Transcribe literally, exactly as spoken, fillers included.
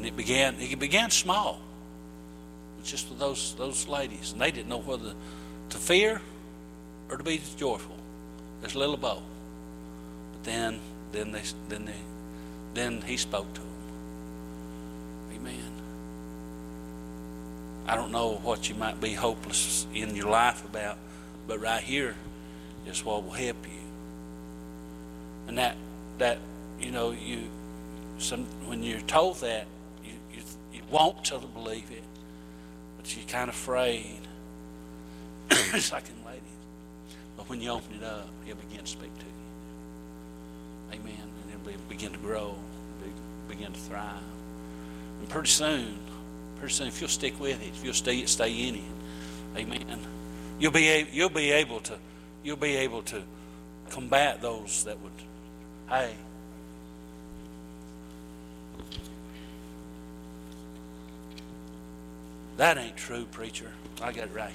And it began, it began small. Just with those those ladies. And they didn't know whether to fear or to be joyful. There's a little both. But then then they then they then he spoke to them. Amen. I don't know what you might be hopeless in your life about, but right here is what will help you. And that that you know you some when you're told that you you, you want to believe it, but you're kind of afraid. It's like in ladies. But when you open it up, he'll begin to speak to you. Amen. And it'll be, begin to grow, be, begin to thrive. And pretty soon, pretty soon, if you'll stick with it, if you'll stay stay in it, amen. You'll be able, you'll be able to you'll be able to combat those that would, hey. That ain't true, preacher. I got it right here.